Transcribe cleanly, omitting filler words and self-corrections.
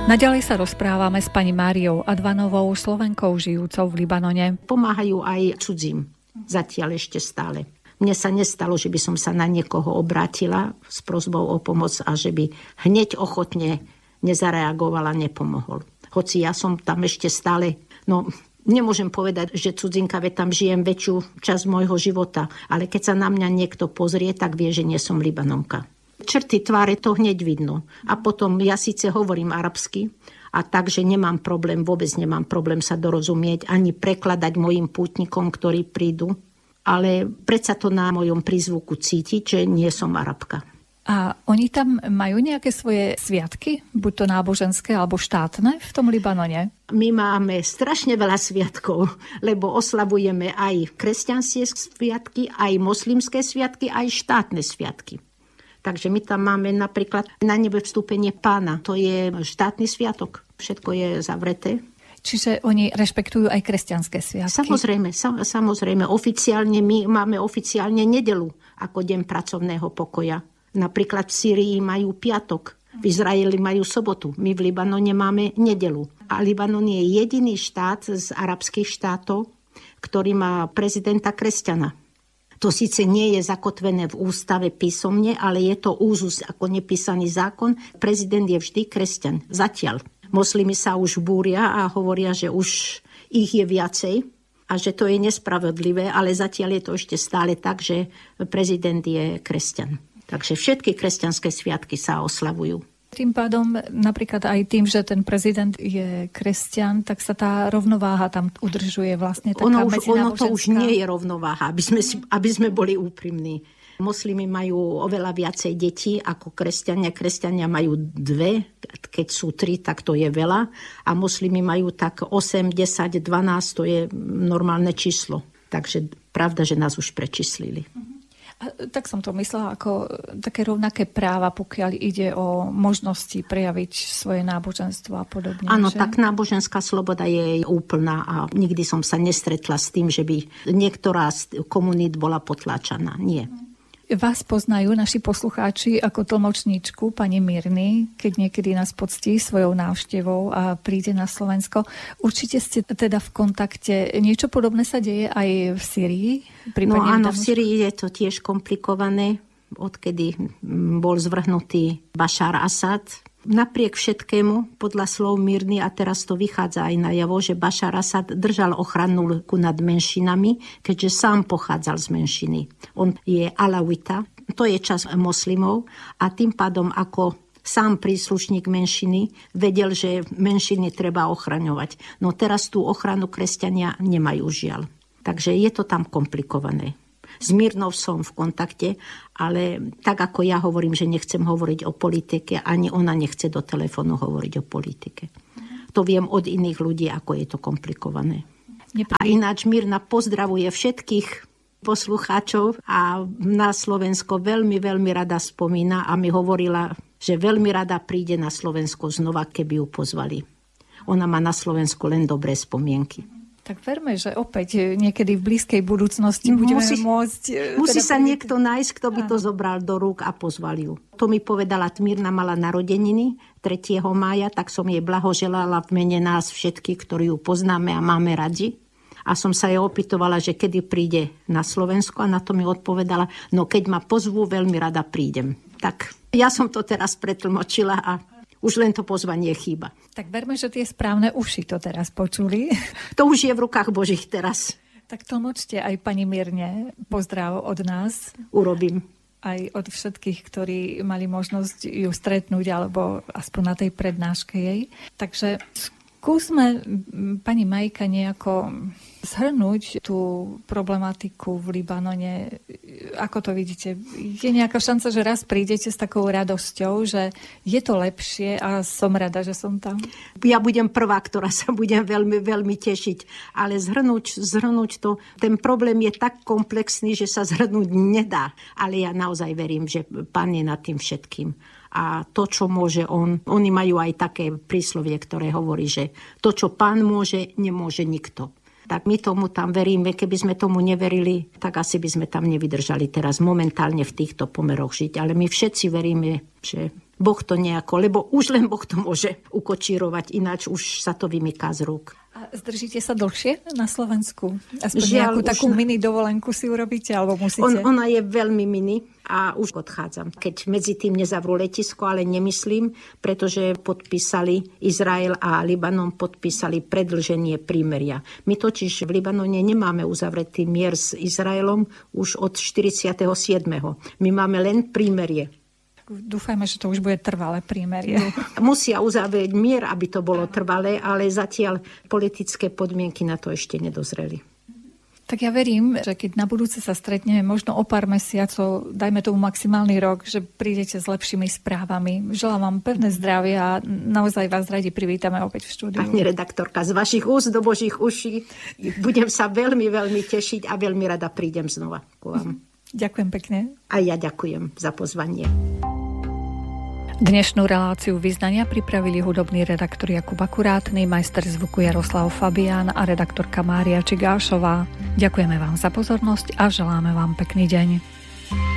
Naďalej sa rozprávame s pani Máriou Advanovou, Slovenkou žijúcou v Libanone. Pomáhajú aj cudzím, zatiaľ ešte stále. Mne sa nestalo, že by som sa na niekoho obrátila s prosbou o pomoc a že by hneď ochotne nezareagovala, nepomohol. Hoci ja som tam ešte stále, nemôžem povedať, že cudzinka, veď tam žijem väčšiu časť môjho života, ale keď sa na mňa niekto pozrie, tak vie, že nie som Libanonka. Črty tváre to hneď vidno. A potom ja síce hovorím arabsky, a takže vôbec nemám problém sa dorozumieť, ani prekladať mojim pútnikom, ktorí prídu. Ale predsa to na mojom prízvuku cítiť, že nie som Arabka. A oni tam majú nejaké svoje sviatky, buď to náboženské alebo štátne v tom Libanone? My máme strašne veľa sviatkov, lebo oslavujeme aj kresťanské sviatky, aj moslimské sviatky, aj štátne sviatky. Takže my tam máme napríklad na nebe vstúpenie Pána. To je štátny sviatok. Všetko je zavreté. Čiže oni rešpektujú aj kresťanské sviatky? Samozrejme. Oficiálne my máme nedeľu ako deň pracovného pokoja. Napríklad v Sýrii majú piatok, v Izraeli majú sobotu. My v Libanone máme nedeľu. A Libanon je jediný štát z arabských štátov, ktorý má prezidenta kresťana. To síce nie je zakotvené v ústave písomne, ale je to úzus ako nepísaný zákon. Prezident je vždy kresťan. Zatiaľ. Moslimi sa už búria a hovoria, že už ich je viacej a že to je nespravodlivé, ale zatiaľ je to ešte stále tak, že prezident je kresťan. Takže všetky kresťanské sviatky sa oslavujú. Tým pádom, napríklad aj tým, že ten prezident je kresťan, tak sa tá rovnováha tam udržuje vlastne taká medzináboženská. Ono to už nie je rovnováha, aby sme boli úprimní. Moslimi majú oveľa viacej detí ako kresťania. Kresťania majú 2, keď sú 3, tak to je veľa. A moslimi majú tak 8, 10, 12, to je normálne číslo. Takže pravda, že nás už prečíslili. A tak som to myslela ako také rovnaké práva, pokiaľ ide o možnosti prejaviť svoje náboženstvo a podobne. Áno, tak náboženská sloboda je úplná a nikdy som sa nestretla s tým, že by niektorá z komunít bola potláčaná. Nie. Vás poznajú naši poslucháči ako tlmočníčku pani Mirny, keď niekedy nás poctí svojou návštevou a príde na Slovensko. Určite ste teda v kontakte. Niečo podobné sa deje aj v Sýrii? Áno, v Sýrii je to tiež komplikované, odkedy bol zvrhnutý Bašar Asad. Napriek všetkému, podľa slov Mirny, a teraz to vychádza aj najavo, že Bašar Asad držal ochrannú ruku nad menšinami, keďže sám pochádzal z menšiny. On je Alawita, to je časť moslimov a tým pádom ako sám príslušník menšiny vedel, že menšiny treba ochraňovať. No teraz tú ochranu kresťania nemajú žiaľ. Takže je to tam komplikované. S Mirnou som v kontakte, ale tak ako ja hovorím, že nechcem hovoriť o politike, ani ona nechce do telefónu hovoriť o politike. To viem od iných ľudí, ako je to komplikované. A ináč Mirna pozdravuje všetkých poslucháčov a na Slovensko veľmi, veľmi rada spomína a mi hovorila, že veľmi rada príde na Slovensko znova, keby ju pozvali. Ona má na Slovensku len dobré spomienky. Tak verme, že opäť niekedy v blízkej budúcnosti budeme môcť... Musí sa niekto nájsť, kto by to zobral do rúk a pozval ju. To mi povedala, Mirna mala narodeniny 3. mája, tak som jej blahoželala v mene nás všetkých, ktorí ju poznáme a máme radi. A som sa jej opýtovala, že kedy príde na Slovensko a na to mi odpovedala, no keď ma pozvú, veľmi rada prídem. Tak ja som to teraz pretlmočila a už len to pozvanie chýba. Tak verme, že tie správne uši to teraz počuli. To už je v rukách Božích teraz. Tak tlmočte aj pani Mirne pozdrav od nás. Urobím. Aj od všetkých, ktorí mali možnosť ju stretnúť, alebo aspoň na tej prednáške jej. Takže skúsme, pani Majka, nejako zhrnúť tú problematiku v Libanone. Ako to vidíte? Je nejaká šanca, že raz prídete s takou radosťou, že je to lepšie a som rada, že som tam? Ja budem prvá, ktorá sa budem veľmi, veľmi tešiť. Ale zhrnúť to, ten problém je tak komplexný, že sa zhrnúť nedá. Ale ja naozaj verím, že Pán je nad tým všetkým. A to, čo môže on, oni majú aj také príslovie, ktoré hovorí, že to, čo Pán môže, nemôže nikto. Tak my tomu tam veríme. Keby sme tomu neverili, tak asi by sme tam nevydržali teraz momentálne v týchto pomeroch žiť. Ale my všetci veríme, že Boh to nejako, lebo už len Boh to môže ukočírovať, ináč už sa to vymyká z rúk. A zdržíte sa dlhšie na Slovensku? Aspoň nejakú takú mini dovolenku si urobíte, alebo musíte? Ona je veľmi mini a už odchádzam. Keď medzi tým nezavrú letisko, ale nemyslím, pretože podpísali Izrael a Libanon podpísali predĺženie prímeria. My totiž v Libanone nemáme uzavretý mier s Izraelom už od 47. My máme len prímerie. Dúfajme, že to už bude trvalé prímerie. Musia uzavrieť mier, aby to bolo trvalé, ale zatiaľ politické podmienky na to ešte nedozreli. Tak ja verím, že keď na budúce sa stretneme, možno o pár mesiacov, dajme tomu maximálny rok, že prídete s lepšími správami. Želám vám pevné zdravie a naozaj vás radi privítame opäť v štúdiu. Pani redaktorka, z vašich úst do Božích uší budem sa veľmi, veľmi tešiť a veľmi rada prídem znova ku vám. Ďakujem pekne. A ja ďakujem za pozvanie. Dnešnú reláciu vyznania pripravili hudobný redaktor Jakub Akurátny, majster zvuku Jaroslav Fabián a redaktorka Mária Čigášová. Ďakujeme vám za pozornosť a želáme vám pekný deň.